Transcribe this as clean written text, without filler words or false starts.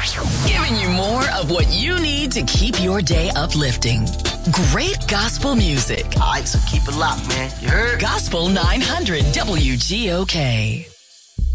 Giving you more of what you need to keep your day uplifting. Great gospel music. All right, so keep it locked, man. You heard? Gospel 900 WGOK.